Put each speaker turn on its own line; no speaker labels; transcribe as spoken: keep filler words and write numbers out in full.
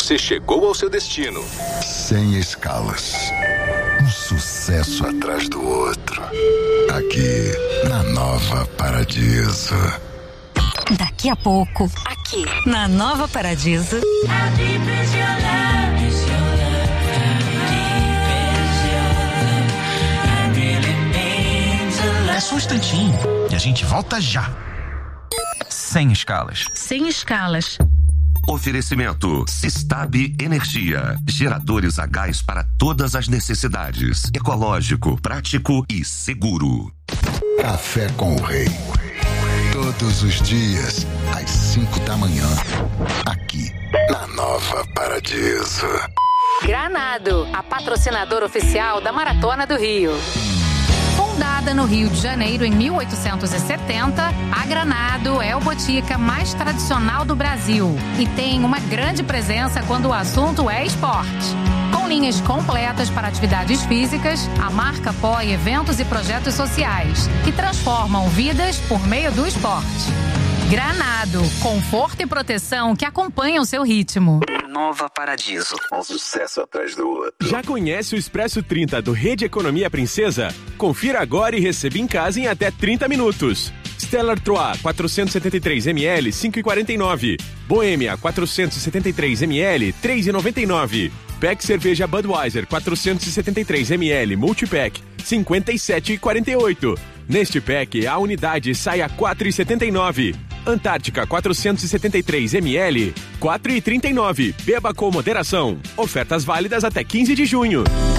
você chegou ao seu destino.
Sem escalas. Um sucesso atrás do outro. Aqui, na Nova Paradiso.
Daqui a pouco, aqui, na Nova Paradiso.
É só um instantinho e a gente volta já. Sem escalas.
Sem escalas.
Oferecimento Sistab Energia. Geradores a gás para todas as necessidades. Ecológico, prático e seguro.
Café com o Rei. Todos os dias, às cinco da manhã. Aqui, na Nova Paradiso.
Granado, a patrocinadora oficial da Maratona do Rio. Fundada no Rio de Janeiro em mil oitocentos e setenta, a Granado é o botica mais tradicional do Brasil e tem uma grande presença quando o assunto é esporte. Com linhas completas para atividades físicas, a marca apoia eventos e projetos sociais que transformam vidas por meio do esporte. Granado, conforto e proteção que acompanham seu ritmo.
Nova Paradiso.
Um sucesso atrás do outro.
Já conhece o Expresso trinta do Rede Economia Princesa? Confira agora e receba em casa em até trinta minutos. Stella Artois, quatrocentos e setenta e três mililitros, cinco reais e quarenta e nove centavos. Boêmia, quatrocentos e setenta e três mililitros, três reais e noventa e nove centavos. Pack Cerveja Budweiser, quatrocentos e setenta e três mililitros, Multipack, cinquenta e sete reais e quarenta e oito centavos. Neste pack, a unidade sai a quatro reais e setenta e nove centavos. Antártica, quatrocentos e setenta e três mililitros, quatro reais e trinta e nove centavos. Beba com moderação. Ofertas válidas até quinze de junho.